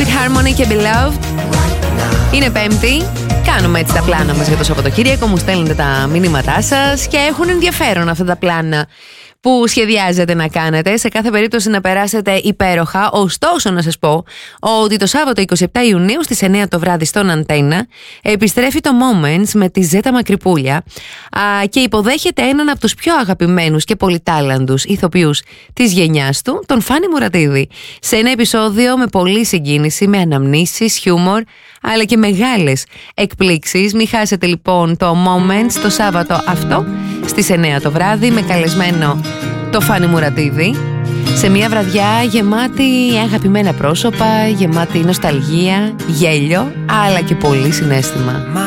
Sweet Harmony και Beloved. Είναι Πέμπτη. Κάνουμε έτσι τα πλάνα μας για το Σαββατοκύριακο. Μου στέλνετε τα μηνύματά σας και έχουν ενδιαφέρον αυτά τα πλάνα που σχεδιάζετε να κάνετε. Σε κάθε περίπτωση να περάσετε υπέροχα. Ωστόσο να σας πω ότι το Σάββατο 27 Ιουνίου στις 9 το βράδυ στον Αντένα επιστρέφει το Moments με τη Ζέτα Μακρυπούλια και υποδέχεται έναν από τους πιο αγαπημένους και πολυτάλαντους ηθοποιούς της γενιάς του, τον Φάνη Μουρατίδη. Σε ένα επεισόδιο με πολλή συγκίνηση, με αναμνήσεις, χιούμορ αλλά και μεγάλες εκπλήξεις. Μην χάσετε λοιπόν το Moments το Σάββατο αυτό στις 9 το βράδυ με καλεσμένο το Φάνη Μουρατίδη, σε μια βραδιά γεμάτη αγαπημένα πρόσωπα, γεμάτη νοσταλγία, γέλιο αλλά και πολύ συναίσθημα.